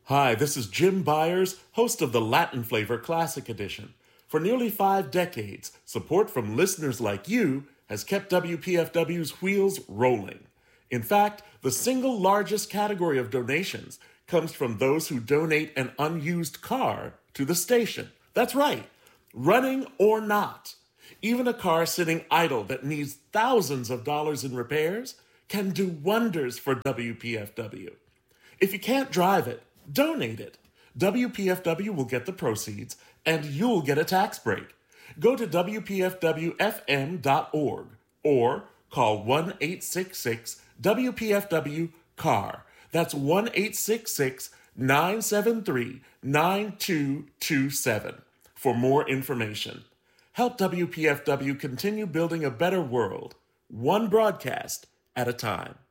Hi, this is Jim Byers, host of the Latin Flavor Classic Edition. For nearly 5 decades, support from listeners like you has kept WPFW's wheels rolling. In fact, the single largest category of donations comes from those who donate an unused car to the station. That's right, running or not. Even a car sitting idle that needs thousands of dollars in repairs can do wonders for WPFW. If you can't drive it, donate it. WPFW will get the proceeds, and you'll get a tax break. Go to WPFWFM.org or call 1-866-WPFW-CAR. That's 1-866-973-9227 for more information. Help WPFW continue building a better world, one broadcast at a time.